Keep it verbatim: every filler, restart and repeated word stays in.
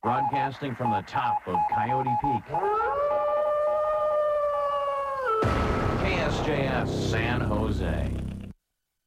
Broadcasting from the top of Coyote Peak. K S J S San Jose.